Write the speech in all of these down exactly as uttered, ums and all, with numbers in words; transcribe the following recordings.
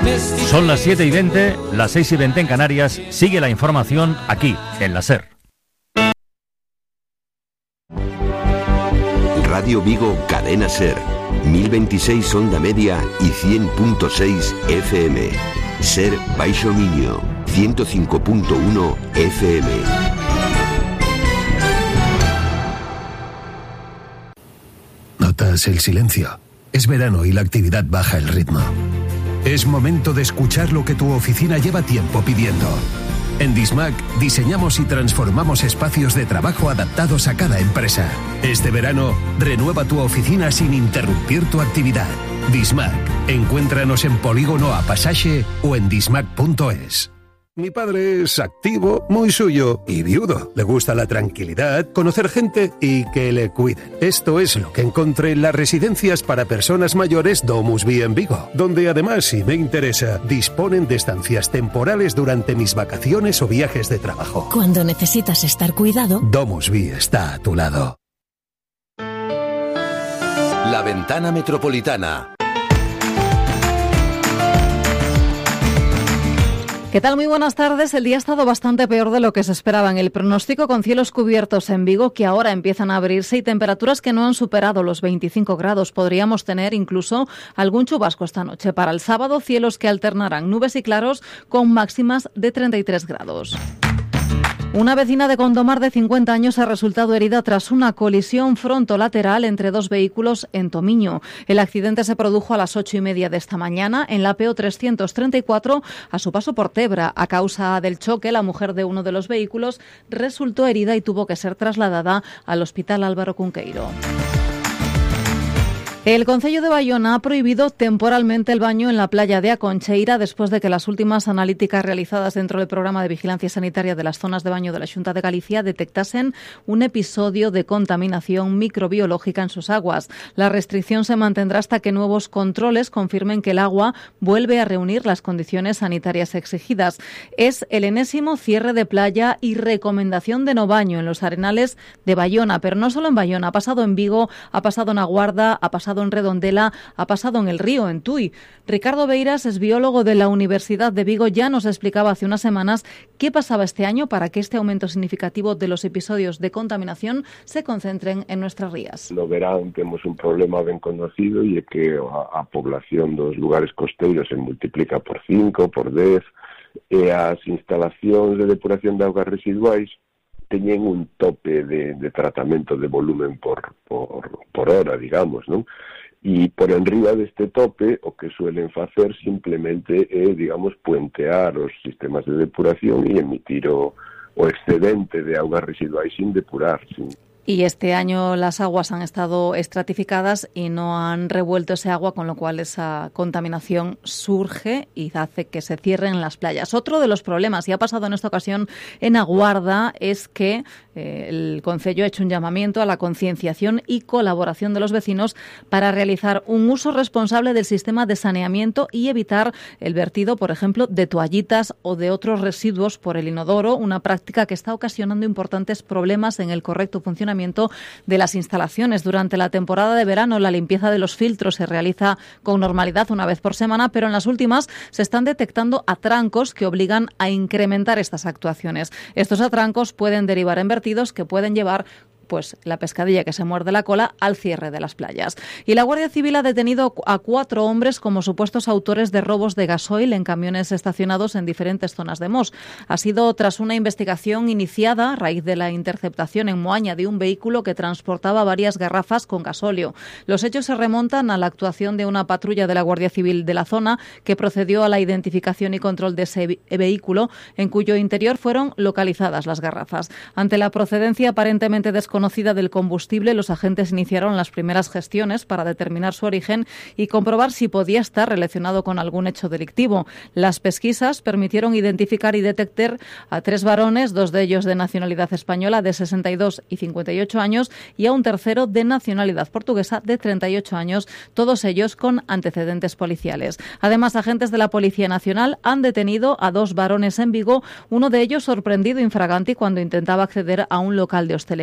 Son las siete y veinte, las seis y veinte en Canarias. Sigue la información aquí, en la SER. Radio Vigo, Cadena SER. mil veintiséis onda media y cien punto seis F M. SER Baixo Miño, ciento cinco punto uno F M. Notas el silencio. Es verano y la actividad baja el ritmo. Es momento de escuchar lo que tu oficina lleva tiempo pidiendo. En Dismac diseñamos y transformamos espacios de trabajo adaptados a cada empresa. Este verano, renueva tu oficina sin interrumpir tu actividad. Dismac. Encuéntranos en Polígono A Pasaje o en dismac punto es. Mi padre es activo, muy suyo y viudo. Le gusta la tranquilidad, conocer gente y que le cuiden. Esto es lo que encontré en las residencias para personas mayores DomusVi en Vigo, donde además, si me interesa, disponen de estancias temporales durante mis vacaciones o viajes de trabajo. Cuando necesitas estar cuidado, DomusVi está a tu lado. La Ventana Metropolitana. ¿Qué tal? Muy buenas tardes. El día ha estado bastante peor de lo que se esperaba en el pronóstico, con cielos cubiertos en Vigo que ahora empiezan a abrirse y temperaturas que no han superado los veinticinco grados. Podríamos tener incluso algún chubasco esta noche. Para el sábado, cielos que alternarán nubes y claros con máximas de treinta y tres grados. Una vecina de Gondomar de cincuenta años ha resultado herida tras una colisión frontolateral entre dos vehículos en Tomiño. El accidente se produjo a las ocho y media de esta mañana en la P O trescientos treinta y cuatro a su paso por Tebra. A causa del choque, la mujer de uno de los vehículos resultó herida y tuvo que ser trasladada al Hospital Álvaro Cunqueiro. El Concello de Baiona ha prohibido temporalmente el baño en la playa de A Concheira después de que las últimas analíticas realizadas dentro del programa de vigilancia sanitaria de las zonas de baño de la Xunta de Galicia detectasen un episodio de contaminación microbiológica en sus aguas. La restricción se mantendrá hasta que nuevos controles confirmen que el agua vuelve a reunir las condiciones sanitarias exigidas. Es el enésimo cierre de playa y recomendación de no baño en los arenales de Baiona, pero no solo en Baiona, ha pasado en Vigo, ha pasado en Aguarda, ha pasado en Redondela, ha pasado en El Río, en Tui. Ricardo Beiras es biólogo de la Universidad de Vigo, ya nos explicaba hace unas semanas qué pasaba este año para que este aumento significativo de los episodios de contaminación se concentren en nuestras rías. No verán, temos un problema ben conocido e é que a, a población dos lugares costeiros se multiplica por cinco, por dez, e as instalacións de depuración de augas residuais teñen un tope de, de tratamento de volumen por, por, por hora, digamos, non? E por enriba deste tope, o que suelen facer simplemente é, digamos, puentear os sistemas de depuración e emitir o, o excedente de augas residuais sin depurar, sin... Y este año las aguas han estado estratificadas y no han revuelto ese agua, con lo cual esa contaminación surge y hace que se cierren las playas. Otro de los problemas, y ha pasado en esta ocasión en Aguarda, es que eh, el Concello ha hecho un llamamiento a la concienciación y colaboración de los vecinos para realizar un uso responsable del sistema de saneamiento y evitar el vertido, por ejemplo, de toallitas o de otros residuos por el inodoro, una práctica que está ocasionando importantes problemas en el correcto funcionamiento de las instalaciones. Durante la temporada de verano, la limpieza de los filtros se realiza con normalidad una vez por semana, pero en las últimas se están detectando atrancos que obligan a incrementar estas actuaciones. Estos atrancos pueden derivar en vertidos que pueden llevar pues la pescadilla que se muerde la cola al cierre de las playas. Y la Guardia Civil ha detenido a cuatro hombres como supuestos autores de robos de gasoil en camiones estacionados en diferentes zonas de Mos. Ha sido tras una investigación iniciada a raíz de la interceptación en Moaña de un vehículo que transportaba varias garrafas con gasóleo. Los hechos se remontan a la actuación de una patrulla de la Guardia Civil de la zona que procedió a la identificación y control de ese vehículo, en cuyo interior fueron localizadas las garrafas. Ante la procedencia aparentemente desconocida conocida del combustible, los agentes iniciaron las primeras gestiones para determinar su origen y comprobar si podía estar relacionado con algún hecho delictivo. Las pesquisas permitieron identificar y detectar a tres varones, dos de ellos de nacionalidad española de sesenta y dos y cincuenta y ocho años y a un tercero de nacionalidad portuguesa de treinta y ocho años, todos ellos con antecedentes policiales. Además, agentes de la Policía Nacional han detenido a dos varones en Vigo, uno de ellos sorprendido infraganti cuando intentaba acceder a un local de hostelería y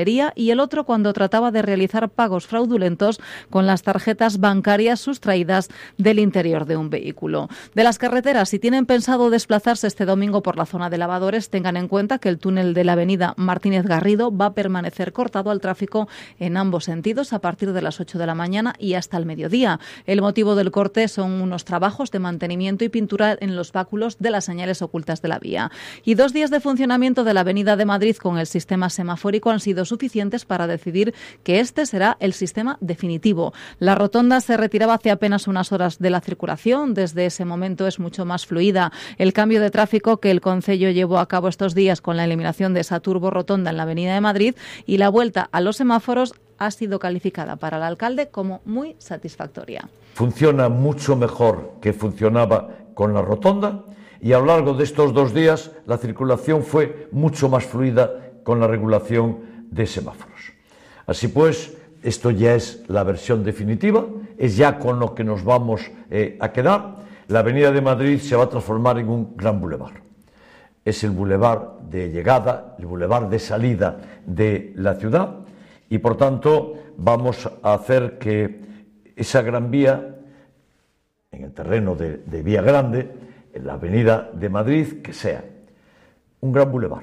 y el otro cuando trataba de realizar pagos fraudulentos con las tarjetas bancarias sustraídas del interior de un vehículo. De las carreteras, si tienen pensado desplazarse este domingo por la zona de Lavadores, tengan en cuenta que el túnel de la avenida Martínez Garrido va a permanecer cortado al tráfico en ambos sentidos a partir de las ocho de la mañana y hasta el mediodía. El motivo del corte son unos trabajos de mantenimiento y pintura en los báculos de las señales ocultas de la vía. Y dos días de funcionamiento de la Avenida de Madrid con el sistema semafórico han sido suficientes para decidir que este será el sistema definitivo. La rotonda se retiraba hace apenas unas horas de la circulación. Desde ese momento es mucho más fluida. El cambio de tráfico que el Concello llevó a cabo estos días con la eliminación de esa turborrotonda en la Avenida de Madrid y la vuelta a los semáforos ha sido calificada para el alcalde como muy satisfactoria. Funciona mucho mejor que funcionaba con la rotonda y a lo largo de estos dos días la circulación fue mucho más fluida con la regulación de semáforos. Así pues, esto ya es la versión definitiva, es ya con lo que nos vamos eh, a quedar. La Avenida de Madrid se va a transformar en un gran bulevar. Es el bulevar de llegada, el bulevar de salida de la ciudad y, por tanto, vamos a hacer que esa gran vía, en el terreno de, de Vía Grande, en la Avenida de Madrid, que sea un gran bulevar,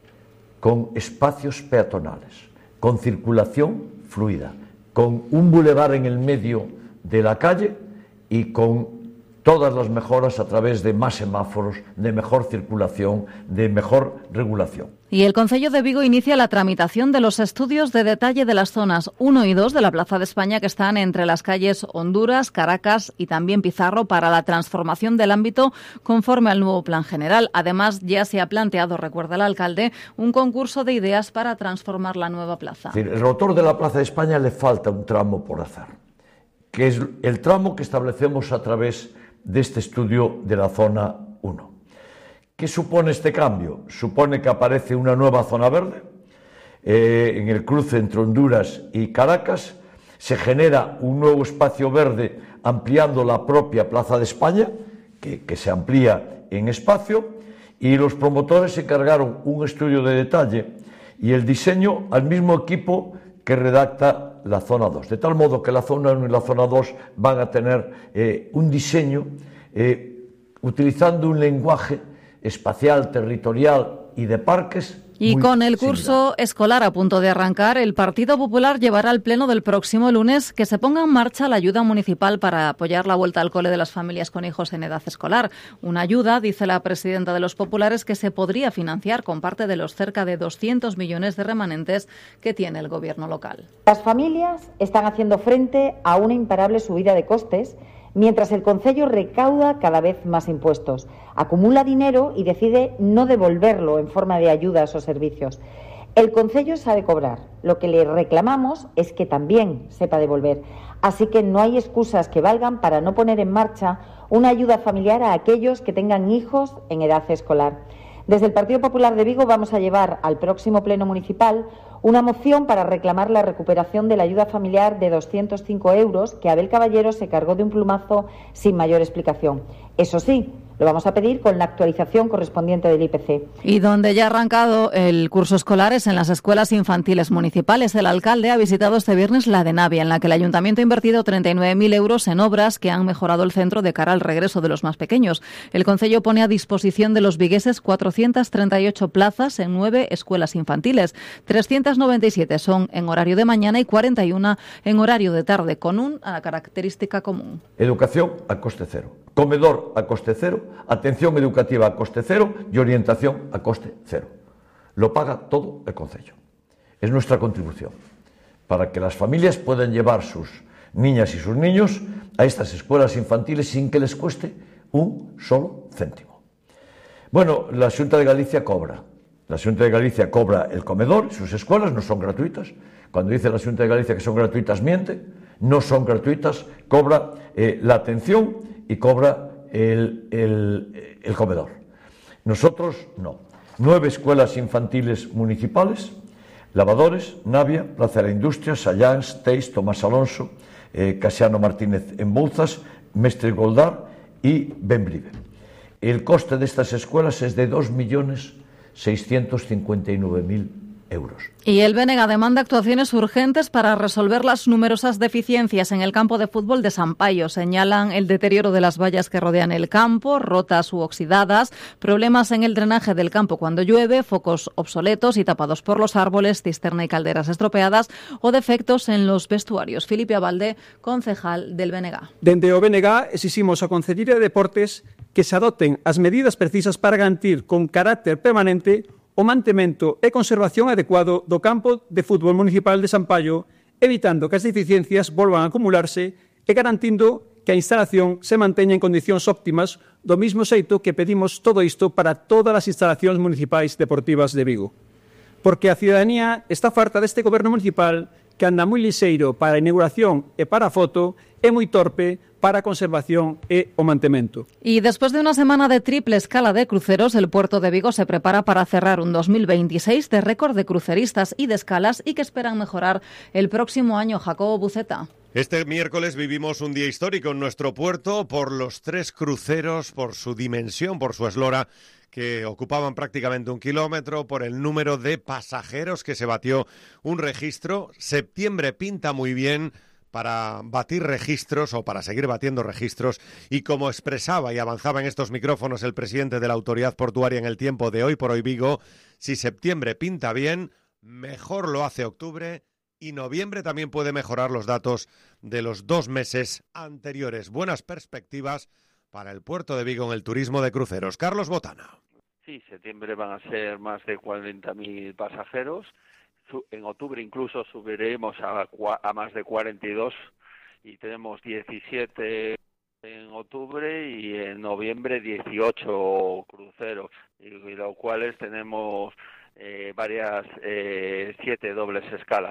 con espacios peatonales, con circulación fluida, con un bulevar en el medio de la calle y con todas las mejoras a través de más semáforos, de mejor circulación, de mejor regulación. Y el Concello de Vigo inicia la tramitación de los estudios de detalle de las zonas uno y dos de la Plaza de España que están entre las calles Honduras, Caracas y también Pizarro para la transformación del ámbito conforme al nuevo plan general. Además, ya se ha planteado, recuerda el alcalde, un concurso de ideas para transformar la nueva plaza. Es decir, el rotor de la Plaza de España le falta un tramo por hacer, que es el tramo que establecemos a través de este estudio de la zona uno. ¿Qué supone este cambio? Supone que aparece una nueva zona verde eh, en el cruce entre Honduras y Caracas, se genera un nuevo espacio verde ampliando la propia Plaza de España, que, que se amplía en espacio, y los promotores encargaron un estudio de detalle y el diseño al mismo equipo que redacta la zona dos, de tal modo que la zona uno y la zona dos van a tener eh, un diseño eh, utilizando un lenguaje espacial, territorial y de parques. Y con el curso similar. escolar a punto de arrancar, el Partido Popular llevará al pleno del próximo lunes que se ponga en marcha la ayuda municipal para apoyar la vuelta al cole de las familias con hijos en edad escolar. Una ayuda, dice la presidenta de los populares, que se podría financiar con parte de los cerca de doscientos millones de remanentes que tiene el gobierno local. Las familias están haciendo frente a una imparable subida de costes, mientras el Concello recauda cada vez más impuestos, acumula dinero y decide no devolverlo en forma de ayudas o servicios. El Concello sabe cobrar, lo que le reclamamos es que también sepa devolver, así que no hay excusas que valgan para no poner en marcha una ayuda familiar a aquellos que tengan hijos en edad escolar. Desde el Partido Popular de Vigo vamos a llevar al próximo pleno municipal una moción para reclamar la recuperación de la ayuda familiar de doscientos cinco euros que Abel Caballero se cargó de un plumazo sin mayor explicación. Eso sí, lo vamos a pedir con la actualización correspondiente del I P C. Y donde ya ha arrancado el curso escolar es en las escuelas infantiles municipales. El alcalde ha visitado este viernes la de Navia, en la que el ayuntamiento ha invertido treinta y nueve mil euros en obras que han mejorado el centro de cara al regreso de los más pequeños. El Concello pone a disposición de los vigueses cuatrocientas treinta y ocho plazas en nueve escuelas infantiles. trescientas noventa y siete son en horario de mañana y cuarenta y uno en horario de tarde, con una característica común. Educación a coste cero. Comedor a coste cero, atención educativa a coste cero y orientación a coste cero. Lo paga todo el Concello. Es nuestra contribución para que las familias puedan llevar sus niñas y sus niños a estas escuelas infantiles sin que les cueste un solo céntimo. Bueno, la Xunta de Galicia cobra. La Xunta de Galicia cobra el comedor, sus escuelas no son gratuitas. Cuando dice la Xunta de Galicia que son gratuitas, miente. No son gratuitas, cobra eh, la atención y cobra el, el, el comedor. Nosotros no. Nueve escuelas infantiles municipales, Lavadores, Navia, Plaza de la Industria, Sallans, Teis, Tomás Alonso, eh, Casiano Martínez en Bouzas, Mestre Goldar y Benbrive. El coste de estas escuelas es de dos millones seiscientos cincuenta y nueve mil euros. Y el B N G demanda actuaciones urgentes para resolver las numerosas deficiencias en el campo de fútbol de Sampaio. Señalan el deterioro de las vallas que rodean el campo, rotas u oxidadas, problemas en el drenaje del campo cuando llueve, focos obsoletos y tapados por los árboles, cisterna y calderas estropeadas o defectos en los vestuarios. Filipe Abalde, concejal del B N G. Dende o B N G exiximos a Consellería de Deportes que se adopten as medidas precisas para garantir con carácter permanente o mantemento e conservación adecuado do campo de fútbol municipal de Sampaio, evitando que as deficiencias volvan a acumularse e garantindo que a instalación se manteña en condicións óptimas, do mismo xeito que pedimos todo isto para todas as instalacións municipais deportivas de Vigo. Porque a cidadanía está farta deste goberno municipal que anda moi lixeiro para a inauguración e para a foto e moi torpe para a conservación e o mantemento. Y después de una semana de triple escala de cruceros, el puerto de Vigo se prepara para cerrar un dos mil veintiséis de récord de cruceristas y de escalas y que esperan mejorar el próximo año. Jacobo Buceta. Este miércoles vivimos un día histórico en nuestro puerto por los tres cruceros, por su dimensión, por su eslora, que ocupaban prácticamente un kilómetro, por el número de pasajeros que se batió un registro. Septiembre pinta muy bien para batir registros o para seguir batiendo registros, y como expresaba y avanzaba en estos micrófonos el presidente de la Autoridad Portuaria en El Tiempo de Hoy por Hoy Vigo, si septiembre pinta bien, mejor lo hace octubre, y noviembre también puede mejorar los datos de los dos meses anteriores. Buenas perspectivas para el puerto de Vigo en el turismo de cruceros. Carlos Botana. Sí, septiembre van a ser más de cuarenta mil pasajeros. En octubre incluso subiremos a, a más de cuarenta y dos y tenemos diecisiete en octubre y en noviembre dieciocho cruceros, y, y los cuales tenemos eh, varias, eh, siete dobles escalas.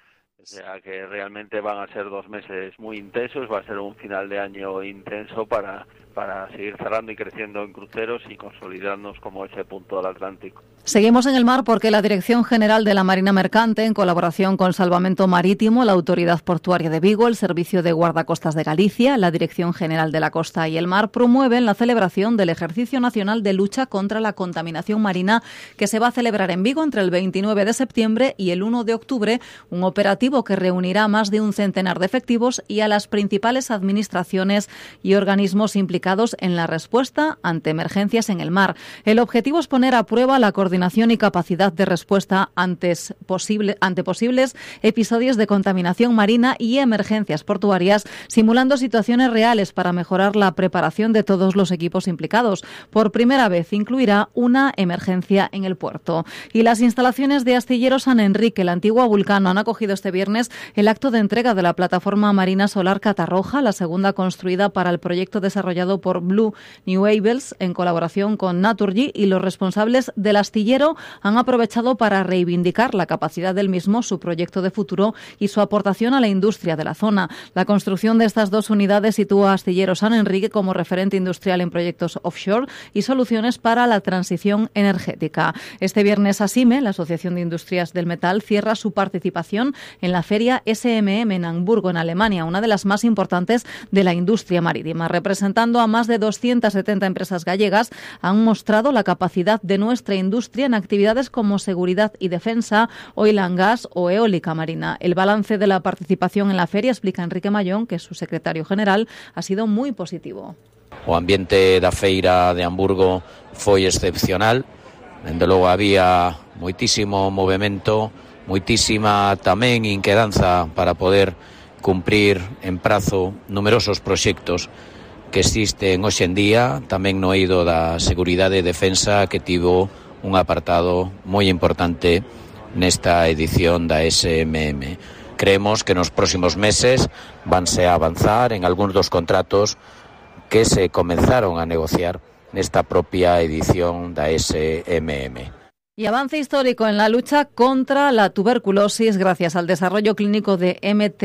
O sea que realmente van a ser dos meses muy intensos, va a ser un final de año intenso para, para seguir cerrando y creciendo en cruceros y consolidarnos como ese punto del Atlántico. Seguimos en el mar porque la Dirección General de la Marina Mercante, en colaboración con Salvamento Marítimo, la Autoridad Portuaria de Vigo, el Servicio de Guardacostas de Galicia, la Dirección General de la Costa y el Mar, promueven la celebración del Ejercicio Nacional de Lucha contra la Contaminación Marina, que se va a celebrar en Vigo entre el veintinueve de septiembre y el uno de octubre, un operativo que reunirá a más de un centenar de efectivos y a las principales administraciones y organismos implicados en la respuesta ante emergencias en el mar. El objetivo es poner a prueba la coordinación y capacidad de respuesta antes posible, ante posibles episodios de contaminación marina y emergencias portuarias, simulando situaciones reales para mejorar la preparación de todos los equipos implicados. Por primera vez incluirá una emergencia en el puerto. Y las instalaciones de Astillero San Enrique, el antiguo Vulcano, han acogido este viernes el acto de entrega de la plataforma marina solar Catarroja, la segunda construida para el proyecto desarrollado por Blue New Ables en colaboración con Naturgy, y los responsables del astillero han aprovechado para reivindicar la capacidad del mismo, su proyecto de futuro y su aportación a la industria de la zona. La construcción de estas dos unidades sitúa a Astillero San Enrique como referente industrial en proyectos offshore y soluciones para la transición energética. Este viernes ASIME, la Asociación de Industrias del Metal, cierra su participación en la feria S M M en Hamburgo, en Alemania, una de las más importantes de la industria marítima. Representando a más de doscientas setenta empresas gallegas, han mostrado la capacidad de nuestra industria en actividades como seguridad y defensa, oil and gas o eólica marina. El balance de la participación en la feria, explica Enrique Mayón, que es su secretario general, ha sido muy positivo. O ambiente da feira de Hamburgo foi excepcional. Dende logo había moitísimo movemento, moitísima tamén inquedanza para poder cumprir en prazo numerosos proxectos que existen hoxe en día, tamén no eido da seguridade e defensa, que tivo un apartado moi importante nesta edición da S M M. Creemos que nos próximos meses vanse a avanzar en algúns dos contratos que se comenzaron a negociar nesta propia edición da S M M. Y avance histórico en la lucha contra la tuberculosis gracias al desarrollo clínico de M T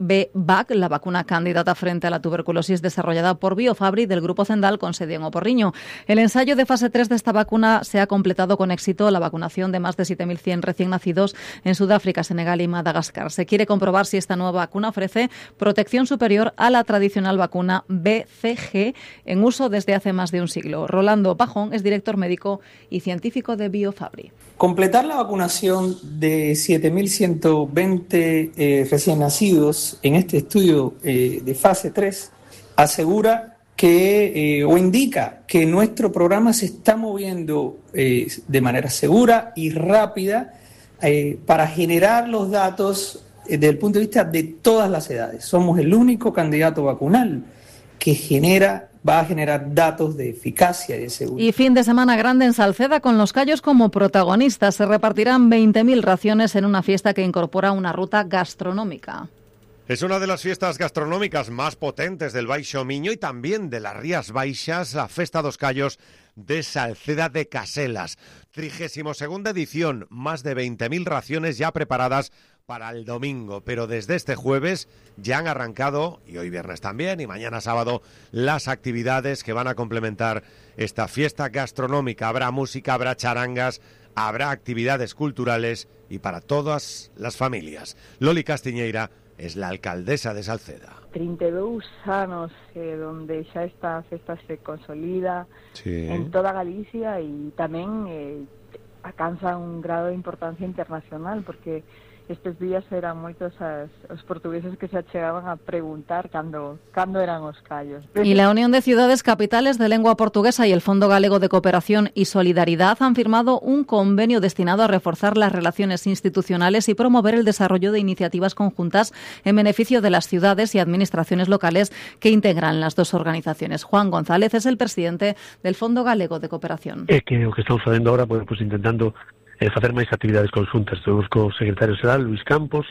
B-Vac, la vacuna candidata frente a la tuberculosis desarrollada por Biofabri del Grupo Zendal con sede en Oporriño. El ensayo de fase tres de esta vacuna se ha completado con éxito la vacunación de más de siete mil cien recién nacidos en Sudáfrica, Senegal y Madagascar. Se quiere comprobar si esta nueva vacuna ofrece protección superior a la tradicional vacuna B C G en uso desde hace más de un siglo. Rolando Pajón es director médico y científico de Biofabri. Completar la vacunación de siete mil ciento veinte eh, recién nacidos en este estudio eh, de fase tres asegura que eh, o indica que nuestro programa se está moviendo eh, de manera segura y rápida eh, para generar los datos eh, desde el punto de vista de todas las edades. Somos el único candidato vacunal que genera va a generar datos de eficacia y de seguridad. Y fin de semana grande en Salceda con Los Cayos como protagonistas. Se repartirán veinte mil raciones en una fiesta que incorpora una ruta gastronómica. Es una de las fiestas gastronómicas más potentes del Baixo Miño y también de las Rías Baixas, la Festa dos Cayos de Salceda de Caselas. trigésima segunda edición, más de veinte mil raciones ya preparadas para el domingo, pero desde este jueves ya han arrancado, y hoy viernes también, y mañana sábado, las actividades que van a complementar esta fiesta gastronómica. Habrá música, habrá charangas, habrá actividades culturales y para todas las familias. Loli Castiñeira es la alcaldesa de Salceda. trinta e dous anos eh, donde xa esta festa se consolida sí. en toda Galicia e tamén eh, alcanza un grado de importancia internacional, porque estes días eran moitos as, os portugueses que se achegaban a preguntar cando, cando eran os callos. Y la Unión de Ciudades Capitales de Lengua Portuguesa y el Fondo Galego de Cooperación y Solidaridad han firmado un convenio destinado a reforzar las relaciones institucionales y promover el desarrollo de iniciativas conjuntas en beneficio de las ciudades y administraciones locales que integran las dos organizaciones. Juan González es el presidente del Fondo Galego de Cooperación. É que o que estamos facendo ahora, bueno, pues intentando eh, facer máis actividades conxuntas. Estamos co secretario xeral, Luis Campos.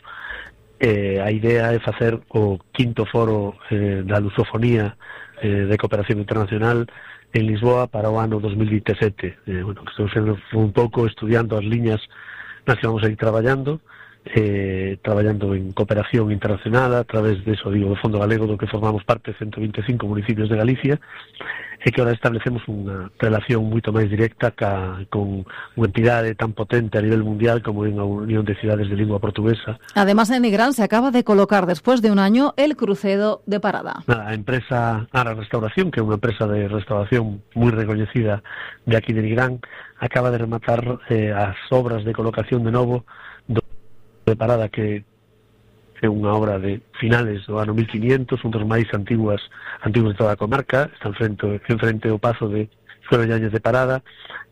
Eh, a idea é facer o quinto foro eh, da lusofonía eh, de cooperación internacional en Lisboa para o ano dos mil veintisiete. Eh, bueno, estamos un pouco estudiando as liñas nas que vamos a ir traballando, eh, traballando en cooperación internacional a través de eso, digo, do Fondo Galego, do que formamos parte ciento veinticinco municipios de Galicia, e que ahora establecemos unha relación moito máis directa ca, con unha entidade tan potente a nivel mundial como en a Unión de Ciudades de Lingua Portuguesa. Además, en Nigrán se acaba de colocar después de un año el crucero de Parada. A empresa Ara Restauración, que é unha empresa de restauración moi recoñecida de aquí de Nigrán, acaba de rematar eh, as obras de colocación de novo do de Parada, que é unha obra de finales do ano mil quinientos, un dos máis antiguas antiguos de toda a comarca. Está en frente, en frente ao pazo de Suebellañes de Parada.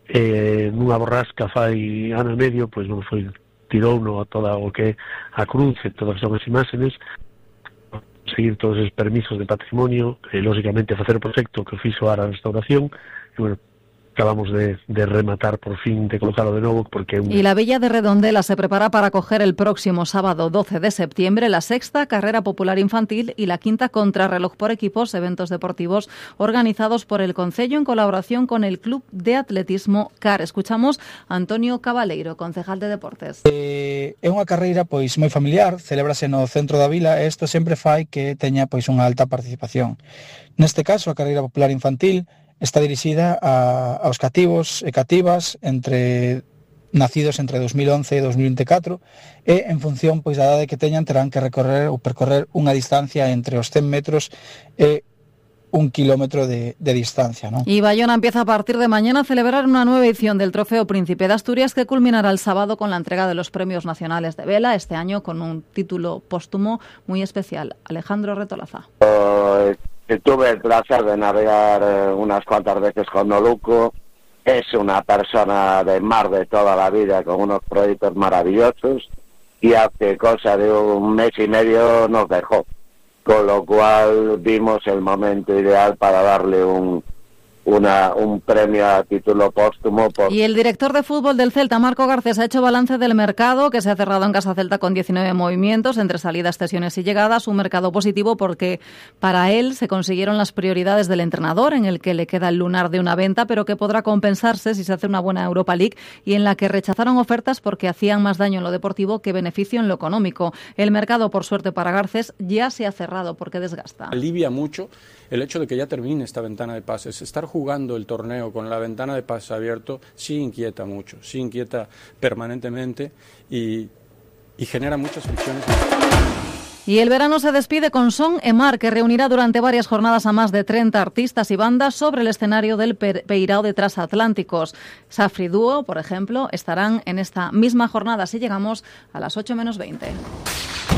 Eh, nunha borrasca fai ano e medio, pois non foi tirouno a toda o que a cruz e todas as imágenes, seguir todos os permisos de patrimonio, e lógicamente facer o proxecto que fixo a restauración, e bueno, acabamos de, de rematar por fin, de colocarlo de nuevo, porque... Un... Y la Villa de Redondela se prepara para acoger el próximo sábado doce de septiembre la sexta carrera popular infantil y la quinta contrarreloj por equipos, eventos deportivos organizados por el Concello en colaboración con el Club de Atletismo C A R. Escuchamos a Antonio Cabaleiro, concejal de Deportes. Eh, é unha carreira pois moi familiar, celébrase no centro da vila e isto sempre fai que teña pois unha alta participación. Neste caso, a carreira popular infantil está dirixida a, aos cativos e cativas entre nacidos entre dos mil once e dos mil veinticuatro e en función pois da idade que teñan terán que recorrer ou percorrer unha distancia entre os cen metros e un kilómetro de, de distancia, ¿no? Y Bayona empieza a partir de mañana a celebrar una nueva edición del Trofeo Príncipe de Asturias que culminará el sábado con la entrega de los premios nacionales de vela, este año con un título póstumo muy especial. Alejandro Retolaza. Uh... Tuve el placer de navegar eh, unas cuantas veces con Noluco. Es una persona de mar de toda la vida con unos proyectos maravillosos y hace cosa de un mes y medio nos dejó. Con lo cual vimos el momento ideal para darle un, una, un premio a título póstumo. Por... Y el director de fútbol del Celta, Marco Garcés, ha hecho balance del mercado que se ha cerrado en Casa Celta con diecinueve movimientos entre salidas, cesiones y llegadas. Un mercado positivo porque para él se consiguieron las prioridades del entrenador, en el que le queda el lunar de una venta, pero que podrá compensarse si se hace una buena Europa League, y en la que rechazaron ofertas porque hacían más daño en lo deportivo que beneficio en lo económico. El mercado, por suerte para Garcés, ya se ha cerrado porque desgasta. Alivia mucho el hecho de que ya termine esta ventana de pases. Estar jugando el torneo con la ventana de pases abierto sí inquieta mucho, sí inquieta permanentemente y, y genera muchas fricciones. Y el verano se despide con Son e Mar, que reunirá durante varias jornadas a más de treinta artistas y bandas sobre el escenario del Peirao de Transatlánticos. Safri Duo, por ejemplo, estarán en esta misma jornada si llegamos a las ocho menos veinte.